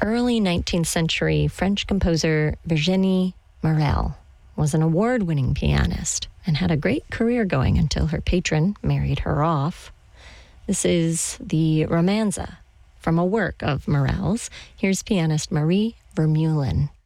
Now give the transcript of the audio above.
Early 19th century French composer Virginie Morel was an award-winning pianist and had a great career going until her patron married her off. This is the Romanza from a work of Morel's. Here's pianist Marie Vermeulen.